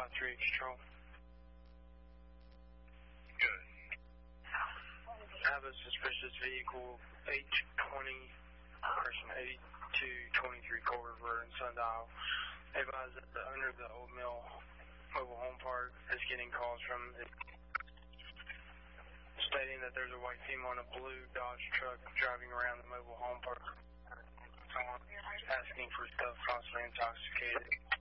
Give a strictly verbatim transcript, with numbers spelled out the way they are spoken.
five three control. Good. I have a suspicious vehicle, H twenty, person eighty-two twenty-three Cold River in Sundial. Advise that the owner of the Old Mill Mobile Home Park is getting calls from it, stating that there's a white female in a blue Dodge truck driving around the mobile home park, asking for stuff possibly intoxicated.